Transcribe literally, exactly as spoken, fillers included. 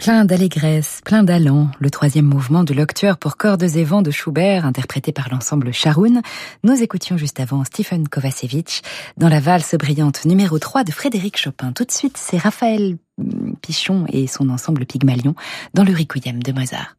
Plein d'allégresse, plein d'allant, le troisième mouvement de l'Octuor pour cordes et vents de Schubert, interprété par l'ensemble Sharoun. Nous écoutions juste avant Stephen Kovacevic dans la valse brillante numéro trois de Frédéric Chopin. Tout de suite, c'est Raphaël Pichon et son ensemble Pygmalion dans le Requiem de Mozart.